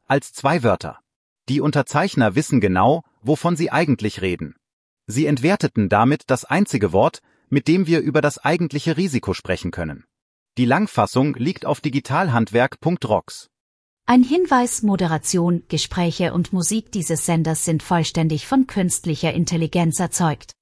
als 2 Wörter. Die Unterzeichner wissen genau, wovon sie eigentlich reden. Sie entwerteten damit das einzige Wort, mit dem wir über das eigentliche Risiko sprechen können. Die Langfassung liegt auf digitalhandwerk.rocks. Ein Hinweis: Moderation, Gespräche und Musik dieses Senders sind vollständig von künstlicher Intelligenz erzeugt.